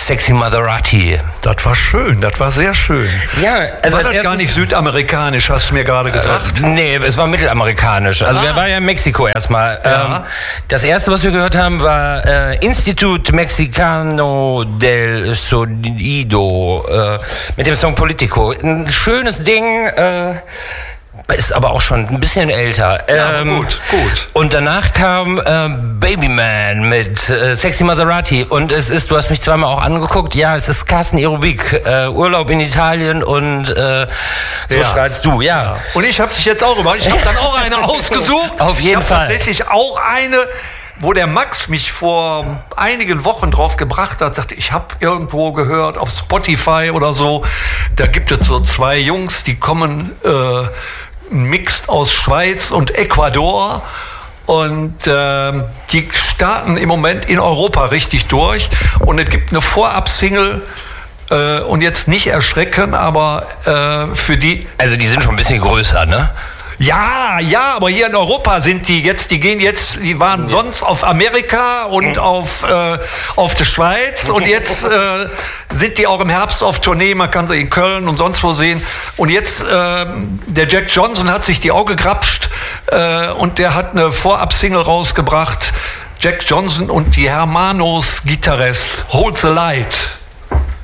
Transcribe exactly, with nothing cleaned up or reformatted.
Sexy Maserati. Das war schön, das war sehr schön. Ja, also war das gar nicht südamerikanisch, hast du mir gerade gesagt? Äh, nee, es war mittelamerikanisch. Also ah. wir waren ja in Mexiko erstmal. Ja. Ähm, das erste, was wir gehört haben, war äh, Institut Mexicano del Sonido äh, mit dem Song Politico. Ein schönes Ding, äh, ist aber auch schon ein bisschen älter. Ja, ähm, gut, gut. Und danach kam äh, Babyman mit äh, Sexy Maserati. Und es ist, du hast mich zweimal auch angeguckt, ja, es ist Carsten Aerobik, äh, Urlaub in Italien und äh, so ja. schreibst du, ja. ja. Und ich habe dich jetzt auch gemacht. Ich habe dann auch eine ausgesucht. Auf jeden ich Fall. Tatsächlich auch eine, wo der Max mich vor einigen Wochen drauf gebracht hat, sagte, ich habe irgendwo gehört, auf Spotify oder so, da gibt es so zwei Jungs, die kommen äh, mixed aus Schweiz und Ecuador und äh, die starten im Moment in Europa richtig durch und es gibt eine Vorab-Single äh, und jetzt nicht erschrecken, aber äh, für die... Also die sind schon ein bisschen größer, ne? Ja, ja, aber hier in Europa sind die jetzt, die gehen jetzt, die waren ja. sonst auf Amerika und mhm. auf, äh, auf der Schweiz und jetzt äh, sind die auch im Herbst auf Tournee, man kann sie in Köln und sonst wo sehen. Und jetzt, äh, der Jack Johnson hat sich die Augen gegrapscht äh, und der hat eine Vorab-Single rausgebracht, Jack Johnson und die Hermanos Gitarres, Hold the Light.